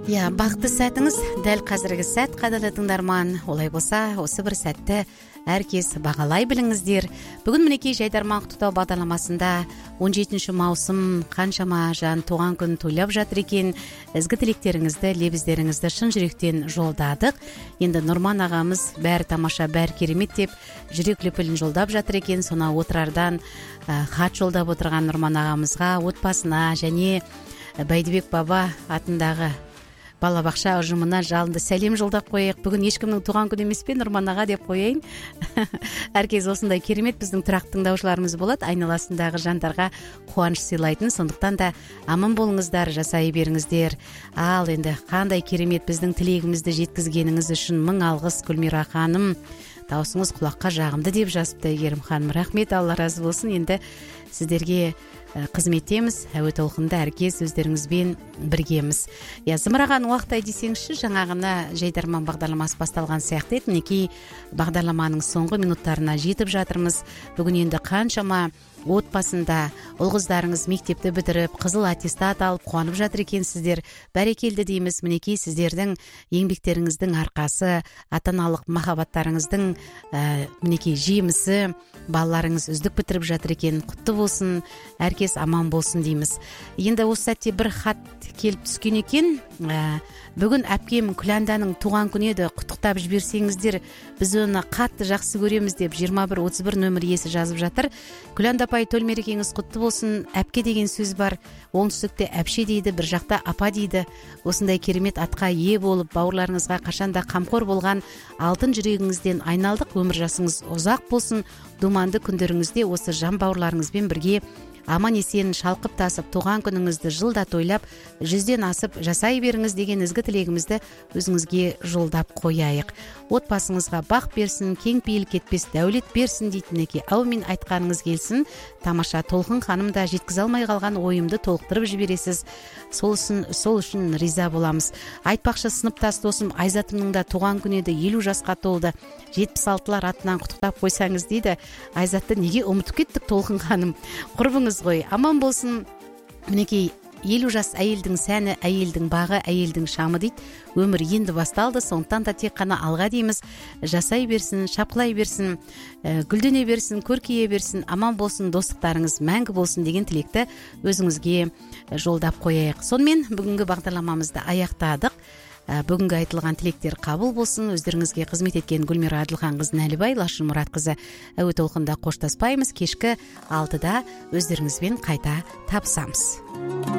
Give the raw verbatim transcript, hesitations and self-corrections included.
Я бақытты сәтіңіз дәл қазіргі сәт қадірлі тыңдарман. Олай болса, осы бір сәтті әркез бағалай біліңіздер. Бүгін мінекей Жайдарман құттықтау бағдарламасында он жетінші маусым қаншама жан туған күн тойлап жатыр екен. Ізгі тілектеріңізді, лебіздеріңізді шын жүректен жолдадық. Енді Нұрман ағамыз бәрі тамаша, бәрі керемет деп жүрек лүпілін жолдап жатыр екен. Сона отырардан ә, хат жолдап отырған Нұрман ағамызға, отбасына және Байдыбек баба атындағы балабақша ұжымына жалынды сәлем жолдап қояйық. Бүгін ешкімнің туған күні емес пе, Нұрман аға деп қояйын. Әркез осындай керемет біздің тұрақты тыңдаушыларымыз болады, айналасындағы жандарға қуаныш сыйлайтын. Сондықтан да аман болыңыздар, жасай беріңіздер. Ал енді қандай керемет біздің тілегімізді жеткізгеніңіз үшін мың алғыс. Гүлмира ханым, даусыңыз құлаққа жағымды деп жазыпты. Әйгерім ханым, рахмет, Алла разы болсын. Енді сіздерге қызметтеміз, әуе толқында әркез өздеріңізбен біргеміз. Я зымыраған уақыттай десеңізші, жаңағына Жайдарман бағдарламасы басталған сияқты еді. Мінекей бағдарламаның соңғы минуттарына жетіп жатырмыз. Бүгін енді қаншама отбасында ұл-қыздарыңыз мектепті бітіріп, қызыл аттестат алып қуанып жатыр екенсіздер. Бәрекелді дейміз. Мінекей сіздердің еңбектеріңіздің арқасы, ата-аналық махаббаттарыңыздың ә, мінекей жемісі, балаларыңыз үздік бітіріп жатыр екен. Құтты болсын, әркез аман болсын дейміз. Енді осы сәтте бір хат келіп түскен екен. Ә, бүгін әпкем Күләнданың туған күні еді, құттықтап жіберсеңіздер, біз оны қатты жақсы көреміз деп жиырма бір отыз бір нөмір иесі жазып жатыр. Күләнда апай, төл мерекеңіз құтты болсын. Әпке деген сөз бар. Оңтүстікте әпше дейді, бір жақта апа дейді. Осындай керемет атқа ие болып, бауырларыңызға қашанда қамқор болған алтын жүрегіңізден айналдық. Өмір жасыңыз ұзақ болсын. Думанды күндеріңізде осы жан бауырларыңызбен бірге аман есен шалқып тасып, туған күніңізді жылда тойлап, жүзден асып жасай беріңіз деген ізгі тілегімізді өзіңізге жолдап қояйық. Отбасыңызға бақ берсін, кең пейіл кетпес дәулет берсін дейтін еке. Әумин айтқаныңыз келсін. Тамаша Толқын ханым да жеткізе алмай қалған ойымды толықтырып жібересіз. Сол үшін, сол үшін риза боламыз. Айтпақшы, сыныптас досым Айзатымның да туған күні еді, елу жасқа толды. жетпіс алтылар атынан құттықтап қойсаңыз дейді. Айзатты неге ұмытып кеттік, Толқын ханым? Құрбыңыз ғой, аман болсын. Мінекей елу жас әйелдің сәні, әйелдің бағы, әйелдің шамы дейді. Өмір енді басталды, сондықтан да тек қана алға дейміз. Жасай берсін, шапқылай берсін, гүлдене берсін, көркейе берсін, аман болсын, достықтарыңыз мәңгі болсын деген тілекті өзіңізге жолдап қояйық. Сонымен бүгінгі бағдарламамызды аяқтадық. Бүгінгі айтылған тілектер қабыл болсын. Өздеріңізге қызмет еткен Гүлмира Әділханқызы Нәлібай, Лашын Мұратқызы әуе толқында қоштаспаймыз. Кешкі алтыда өздеріңізбен қайта табысамыз.